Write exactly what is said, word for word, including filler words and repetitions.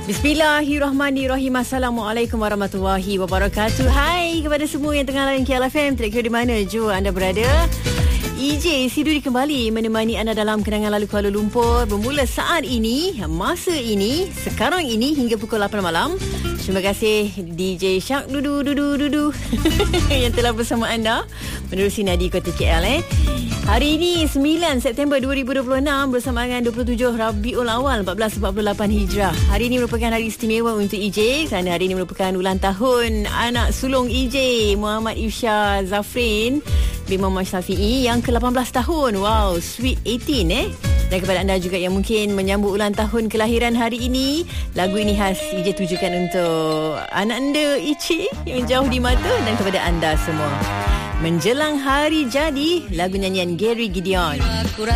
Bismillahirrahmanirrahim. Assalamualaikum warahmatullahi wabarakatuh. Hai kepada semua yang tengah layan K L F M, tak kira di mana jua anda berada. E J Siduri kembali menemani anda dalam kenangan lalu Kuala Lumpur bermula saat ini, masa ini, sekarang ini hingga pukul lapan malam. Terima kasih D J Syak Dudu Dudu Dudu yang telah bersama anda menerusi Nadi Kota K L eh. Hari ini sembilan September dua ribu dua puluh enam bersama dengan dua puluh tujuh Rabiul Awal empat belas empat puluh lapan Hijrah. Hari ini merupakan hari istimewa untuk E J kerana hari ini merupakan ulang tahun anak sulung E J, Muhammad Ifsyah Zafrin bin Muhammad Syafi'i yang ke lapan belas tahun. Wow, sweet eighteen eh. Dan kepada anda juga yang mungkin menyambut ulang tahun kelahiran hari ini, lagu ini khas E J tujukan untuk anak anda E J yang jauh di mata dan kepada anda semua. Menjelang hari jadi, lagu nyanyian Gary Gideon.